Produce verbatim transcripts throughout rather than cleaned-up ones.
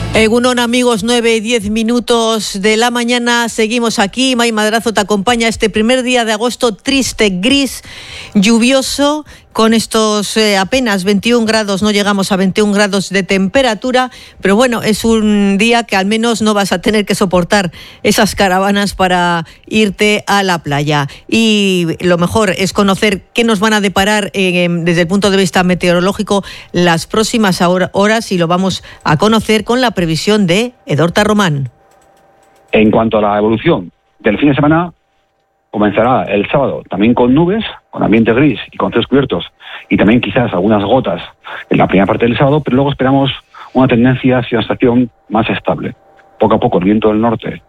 Egunon, amigos, nueve y diez minutos de la mañana. Seguimos aquí. May Madrazo te acompaña este primer día de agosto, triste, gris, lluvioso, con estos eh, apenas veintiún grados. No llegamos a veintiún grados de temperatura, pero bueno, es un día que al menos no vas a tener que soportar esas caravanas para irte a la playa. Y lo mejor es conocer qué nos van a deparar eh, desde el punto de vista meteorológico las próximas horas, y lo vamos a conocer con la previsión de Edorta Román. En cuanto a la evolución del fin de semana, comenzará el sábado también con nubes, con ambiente gris y con cielos cubiertos, y también quizás algunas gotas en la primera parte del sábado, pero luego esperamos una tendencia hacia una estación más estable. Poco a poco el viento del norte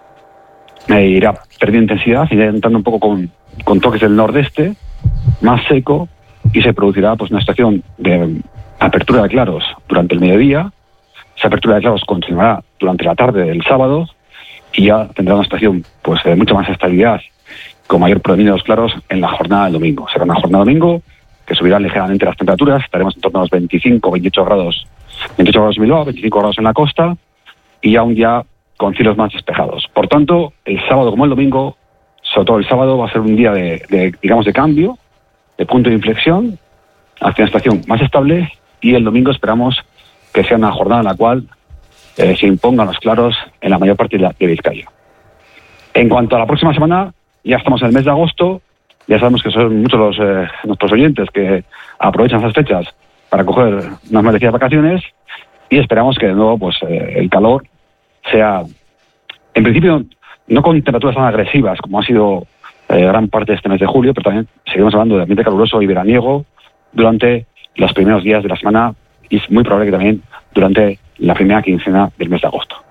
eh, irá perdiendo intensidad, irá entrando un poco con, con toques del nordeste, más seco, y se producirá pues una estación de apertura de claros durante el mediodía. Esa apertura de claros continuará durante la tarde del sábado y ya tendrá una estación pues de mucha más estabilidad, con mayor predominio de los claros en la jornada del domingo. Será una jornada domingo que subirán ligeramente las temperaturas, estaremos en torno a los veinticinco, veintiocho grados, veintiocho grados en Bilbao, veinticinco grados en la costa, y ya un día con cielos más despejados. Por tanto, el sábado como el domingo, sobre todo el sábado, va a ser un día de, de digamos, de cambio, de punto de inflexión hacia una estación más estable, y el domingo esperamos que sea una jornada en la cual eh, se impongan los claros en la mayor parte de, la, de Vizcaya. En cuanto a la próxima semana, ya estamos en el mes de agosto, ya sabemos que son muchos los eh, nuestros oyentes que aprovechan esas fechas para coger unas merecidas vacaciones, y esperamos que de nuevo pues eh, el calor sea, en principio, no con temperaturas tan agresivas como ha sido eh, gran parte de este mes de julio, pero también seguimos hablando de ambiente caluroso y veraniego durante los primeros días de la semana, y es muy probable que también durante la primera quincena del mes de agosto.